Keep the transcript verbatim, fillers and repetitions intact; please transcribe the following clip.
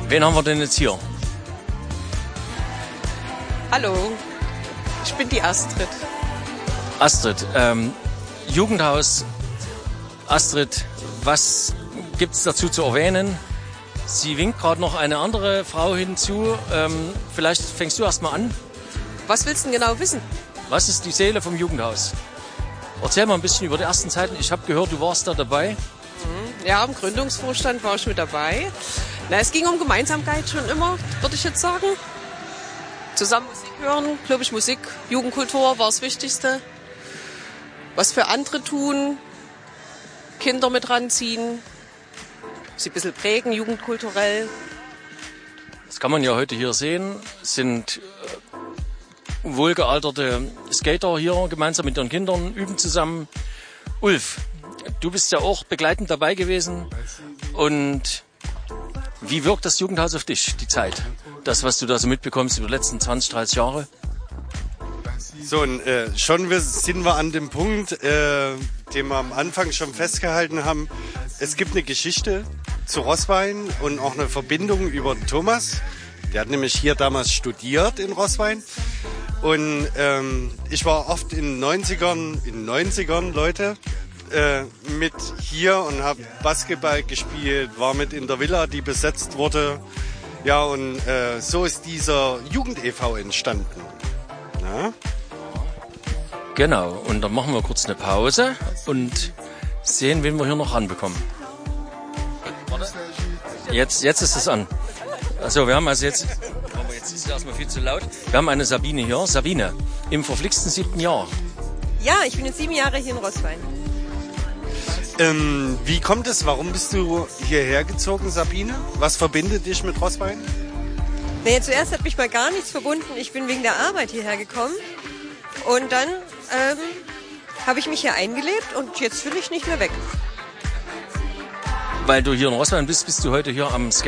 Wen haben wir denn jetzt hier? Hallo, ich bin die Astrid. Astrid, ähm, Jugendhaus. Astrid, was gibt es dazu zu erwähnen? Sie winkt gerade noch eine andere Frau hinzu. Ähm, vielleicht fängst du erst mal an. Was willst du denn genau wissen? Was ist die Seele vom Jugendhaus? Erzähl mal ein bisschen über die ersten Zeiten. Ich habe gehört, du warst da dabei. Ja, im Gründungsvorstand war ich mit dabei. Na, es ging um Gemeinsamkeit schon immer, würde ich jetzt sagen. Zusammen Musik hören, glaube ich, Musik, Jugendkultur war das Wichtigste. Was für andere tun, Kinder mit ranziehen, sie ein bisschen prägen, jugendkulturell. Das kann man ja heute hier sehen. Es sind äh, wohlgealterte Skater hier gemeinsam mit ihren Kindern, üben zusammen. Ulf, du bist ja auch begleitend dabei gewesen. Und wie wirkt das Jugendhaus auf dich, die Zeit? Das, was du da so mitbekommst über die letzten zwanzig, dreißig Jahre? So, und, äh, schon wir, sind wir an dem Punkt, äh, den wir am Anfang schon festgehalten haben. Es gibt eine Geschichte zu Roßwein und auch eine Verbindung über Thomas. Der hat nämlich hier damals studiert in Roßwein. Und ähm, ich war oft in den neunzigern, in den neunzigern, Leute, äh, mit hier und habe Basketball gespielt, war mit in der Villa, die besetzt wurde. Ja, und äh, so ist dieser Jugend-E V entstanden. Ja? Genau, und dann machen wir kurz eine Pause und sehen, wen wir hier noch ranbekommen. Jetzt, jetzt ist es an. Also wir haben also jetzt, aber jetzt ist es erstmal viel zu laut. Wir haben eine Sabine hier. Sabine, im verflixten siebten Jahr. Ja, ich bin jetzt sieben Jahre hier in Roßwein. Ähm, wie kommt es, warum bist du hierher gezogen, Sabine? Was verbindet dich mit Roßwein? Naja, zuerst hat mich mal gar nichts verbunden. Ich bin wegen der Arbeit hierher gekommen. Und dann ähm, habe ich mich hier eingelebt und jetzt will ich nicht mehr weg. Weil du hier in Roßwein bist, bist du heute hier am Skate.